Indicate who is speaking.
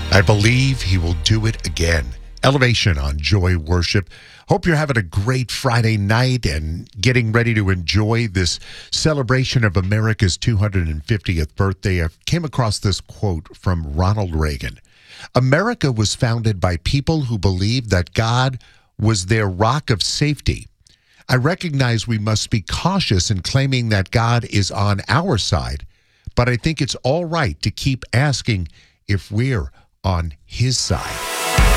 Speaker 1: I believe he will do it again. Elevation on Joy Worship. Hope you're having a great Friday night and getting ready to enjoy this celebration of America's 250th birthday. I came across this quote from Ronald Reagan. America was founded by people who believed that God was their rock of safety. I recognize we must be cautious in claiming that God is on our side, but I think it's all right to keep asking if we're on his side.